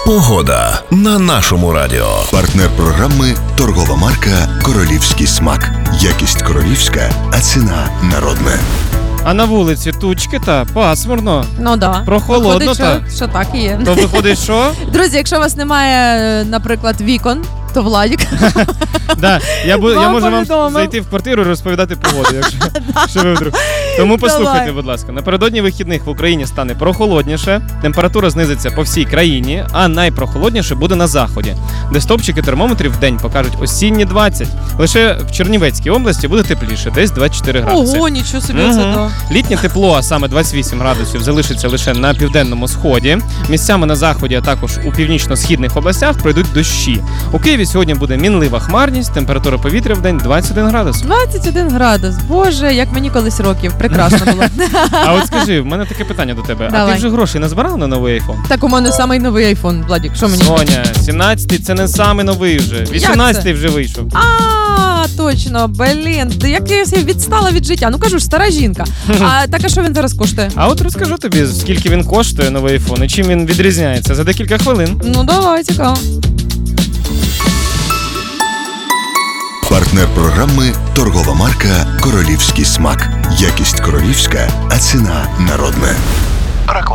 Погода на нашому радіо. Партнер програми – торгова марка «Королівський смак». Якість королівська, а ціна народна. А на вулиці тучки та пасмурно. Ну да. Прохолодно Виходить, що так і є. То виходить, що? Друзі, якщо у вас немає, наприклад, вікон, то Владик. Да, я можу вам повідомив. зайти в квартиру і розповідати погоду, якщо ви вдруг. Тому послухайте, будь ласка. Напередодні вихідних в Україні стане прохолодніше, температура знизиться по всій країні, а найпрохолодніше буде на заході, де стовпчики термометрів в день покажуть осінні 20. Лише в Чернівецькій області буде тепліше, десь 24 градуси. Ого, нічого собі це да. Літнє тепло, а саме 28 градусів, залишиться лише на південному сході. Місцями на заході, а також у північно-східних областях пройдуть дощі. У Києві сьогодні буде мінлива хмарність, температура повітря в день 21 градус. 21 градус. Боже, як мені колись років. Прекрасно було. А от скажи, в мене таке питання до тебе. А Давай. ти вже грошей назбирала на новий айфон? Так у мене самий новий айфон, Владик. Що мені? Соня, 17-й це не самий новий вже. 18-й вже вийшов. Точно, блін. Як я відстала від життя. Ну кажу ж, стара жінка. Так а що він зараз коштує? А от розкажу тобі, скільки він коштує, новий айфон, і чим він відрізняється за декілька хвилин. Ну давай, цікаво. Партнер програми – торгова марка «Королівський смак». Якість королівська, а ціна народна. Реклама.